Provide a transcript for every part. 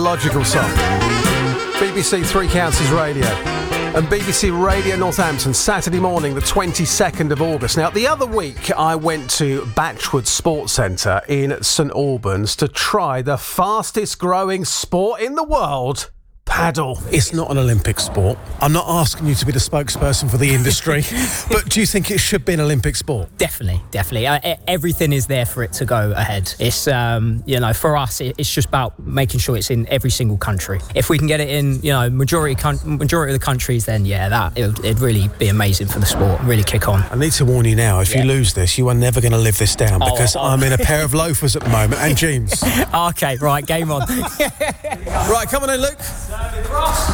logical song. BBC Three Counties Radio and BBC Radio Northampton, Saturday morning, the 22nd of August. Now, the other week, I went to Batchwood Sports Centre in St Albans to try the fastest growing sport in the world, paddle. It's not an Olympic sport. I'm not asking you to be the spokesperson for the industry, but do you think it should be an Olympic sport? Definitely. Everything is there for it to go ahead. It's, for us, it's just about making sure it's in every single country. If we can get it in, majority of the countries, then it'd really be amazing for the sport, really kick on. I need to warn you now, if you lose this, you are never going to live this down, because I'm in a pair of loafers at the moment and jeans. Okay, right, game on. Right, come on in, Luke. Nice,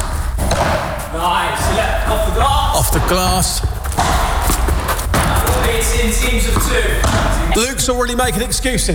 off the glass. Off the glass. It's in teams of two. Luke's already making excuses.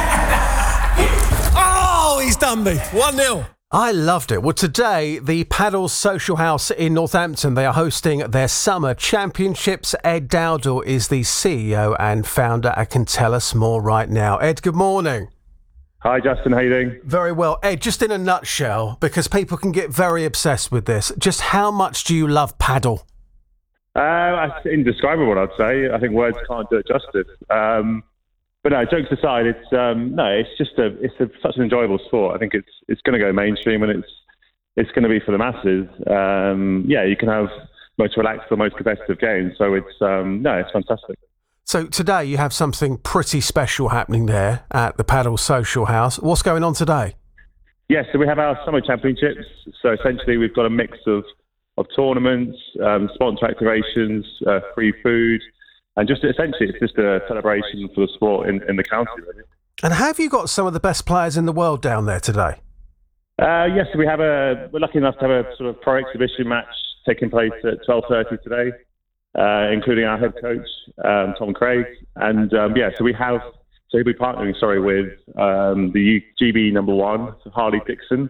Oh, he's done me. 1-0. I loved it. Well, today, the Paddle Social House in Northampton, they are hosting their summer championships. Ed Dowdall is the CEO and founder and can tell us more right now. Ed, good morning. Hi, Justin. How you doing? Very well. Ed, just in a nutshell, because people can get very obsessed with this, just how much do you love paddle? It's indescribable, I'd say. I think words can't do it justice. But no, jokes aside, it's such an enjoyable sport. I think it's going to go mainstream, and it's going to be for the masses. You can have most relaxed or most competitive games. So it's fantastic. So today you have something pretty special happening there at the Paddle Social House. What's going on today? Yes, so we have our summer championships. So essentially we've got a mix of tournaments, sponsor activations, free food, and it's just a celebration for the sport in the county, really. And have you got some of the best players in the world down there today? Yes, so we're lucky enough to have a sort of pro exhibition match taking place at 12:30 today. Including our head coach, Tom Craig. And so he'll be partnering, with the GB number one, Harley Dixon.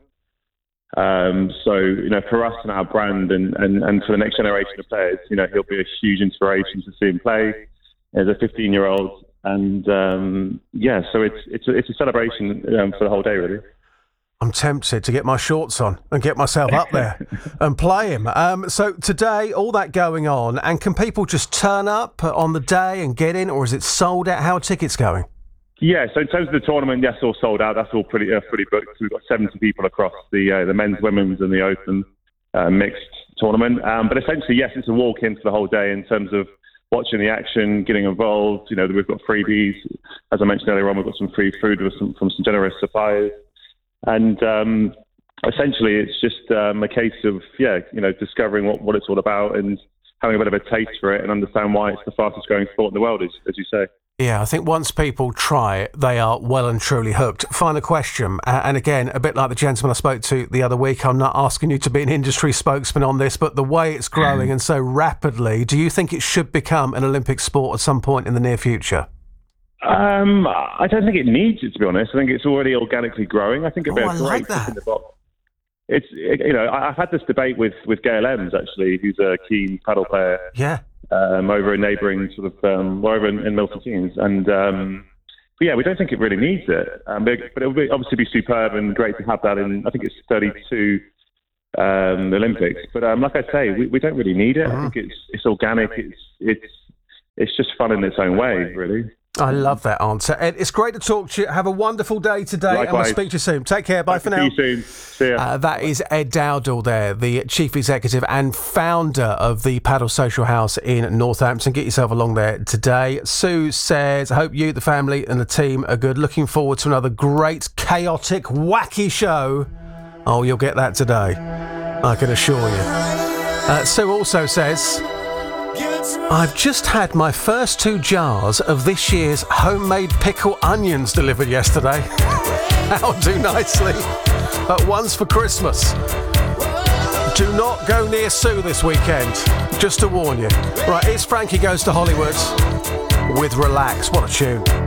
For us and our brand and for the next generation of players, he'll be a huge inspiration to see him play as a 15-year-old. And so it's a celebration for the whole day, really. I'm tempted to get my shorts on and get myself up there and play him. So today, all that going on, and can people just turn up on the day and get in, or is it sold out? How are tickets going? Yeah, so in terms of the tournament, yes, all sold out. That's all pretty booked. We've got 70 people across the men's, women's, and the open mixed tournament. But essentially, yes, it's a walk-in for the whole day in terms of watching the action, getting involved. We've got freebies. As I mentioned earlier on, we've got some free food from some generous suppliers. And essentially, it's just a case of, discovering what it's all about and having a bit of a taste for it and understand why it's the fastest growing sport in the world, as you say. Yeah, I think once people try it, they are well and truly hooked. Final question, and again, a bit like the gentleman I spoke to the other week, I'm not asking you to be an industry spokesman on this, but the way it's growing and so rapidly, do you think it should become an Olympic sport at some point in the near future? I don't think it needs it, to be honest. I think it's already organically growing. I think it'd be a great tick in the box. I've had this debate with Gail Ems, actually, who's a keen paddle player. Yeah. Over a neighbouring over in Milton Keynes, and we don't think it really needs it. But it would obviously be superb and great to have that in. I think it's 32 Olympics. But like I say, we don't really need it. I think it's organic. It's just fun in its own way, really. I love that answer. Ed, it's great to talk to you. Have a wonderful day today. Likewise. And we'll speak to you soon. Take care. Bye for now. See you soon. See ya. That is Ed Dowdall there, the Chief Executive and founder of the Paddle Social House in Northampton. Get yourself along there today. Sue says, I hope you, the family and the team are good. Looking forward to another great, chaotic, wacky show. Oh, you'll get that today, I can assure you. Sue also says, I've just had my first 2 jars of this year's homemade pickle onions delivered yesterday. That'll do nicely. But one's for Christmas. Do not go near Sue this weekend, just to warn you. Right, it's Frankie Goes to Hollywood with Relax. What a tune.